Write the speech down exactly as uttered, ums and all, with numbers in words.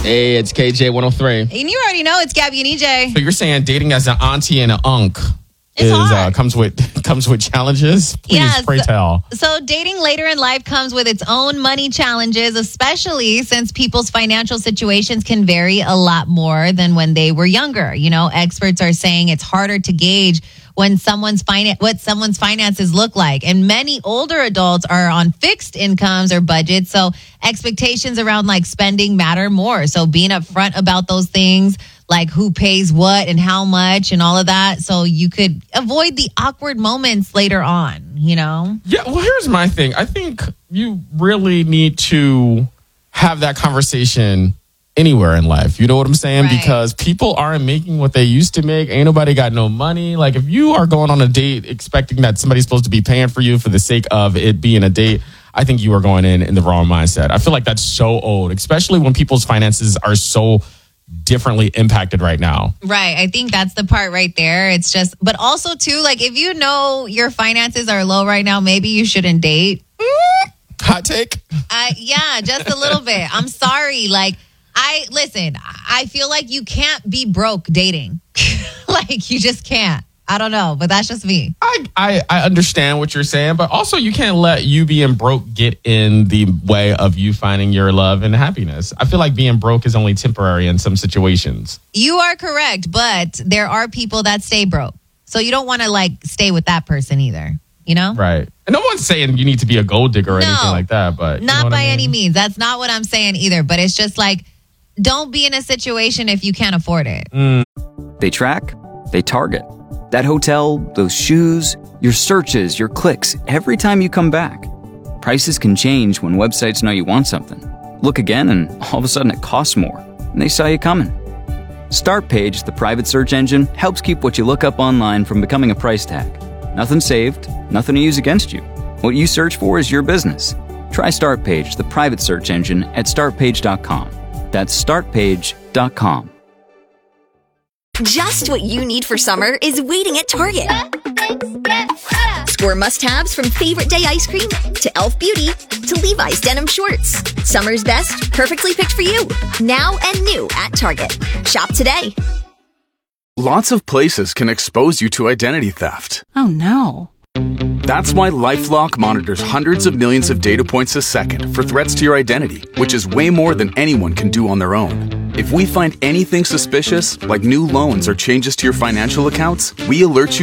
Hey, it's K J one oh three. And you already know it's Gabby and E J. So you're saying dating as an auntie and an unk It's is hard. uh, comes with comes with challenges? Please, Yes. pray tell. So dating later in life comes with its own money challenges, especially since people's financial situations can vary a lot more than when they were younger. You know, experts are saying it's harder to gauge when someone's finan- what someone's finances look like. And many older adults are on fixed incomes or budgets, so expectations around like spending matter more. So being upfront about those things, like who pays what and how much and all of that, so you could avoid the awkward moments later on, you know? Yeah, well, here's my thing. I think you really need to have that conversation anywhere in life. You know what I'm saying? Right. Because people aren't making what they used to make. Ain't nobody got no money. Like, if you are going on a date expecting that somebody's supposed to be paying for you for the sake of it being a date, I think you are going in in the wrong mindset. I feel like that's so old, especially when people's finances are so differently impacted right now. Right. I think that's the part right there. It's just, but also too, like if you know your finances are low right now, maybe you shouldn't date. Hot take? Uh, yeah, just a little bit. I'm sorry. Like, I, listen, I feel like you can't be broke dating. Like, you just can't. I don't know, but that's just me. I, I, I understand what you're saying, but also you can't let you being broke get in the way of you finding your love and happiness. I feel like being broke is only temporary in some situations. You are correct, but there are people that stay broke. So you don't want to like stay with that person either, you know? Right. And no one's saying you need to be a gold digger or No, anything like that, but you know not what by I mean? any means. That's not what I'm saying either, but it's just like, don't be in a situation if you can't afford it. Mm. They track, they target. That hotel, those shoes, your searches, your clicks, every time you come back. Prices can change when websites know you want something. Look again and all of a sudden it costs more, and they saw you coming. Startpage, the private search engine, helps keep what you look up online from becoming a price tag. Nothing saved, nothing to use against you. What you search for is your business. Try Startpage, the private search engine, at startpage dot com. That's startpage dot com. Just what you need for summer is waiting at Target. Score must-haves from Favorite Day ice cream to Elf Beauty to Levi's denim shorts. Summer's best, perfectly picked for you. Now and new at Target. Shop today. Lots of places can expose you to identity theft. Oh no. That's why LifeLock monitors hundreds of millions of data points a second for threats to your identity, which is way more than anyone can do on their own. If we find anything suspicious, like new loans or changes to your financial accounts, we alert you